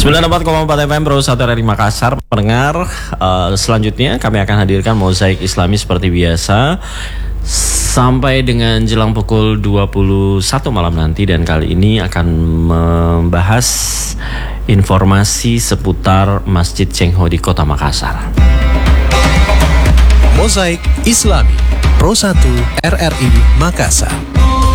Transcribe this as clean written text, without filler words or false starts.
94,4 FM Pro 1 RRI Makassar. Pendengar, selanjutnya kami akan hadirkan Mozaik Islami seperti biasa sampai dengan jelang pukul 21 malam nanti. Dan kali ini akan membahas informasi seputar Masjid Cengho di Kota Makassar. Mozaik Islami Pro 1 RRI Makassar.